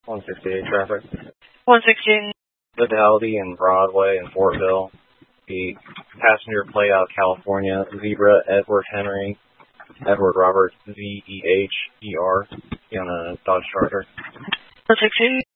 168 traffic. 116. Vitality in Broadway and Fortville. The passenger plate out California, Zebra, Edward Henry, Edward Robert, Veher, on a Dodge Charger. 116.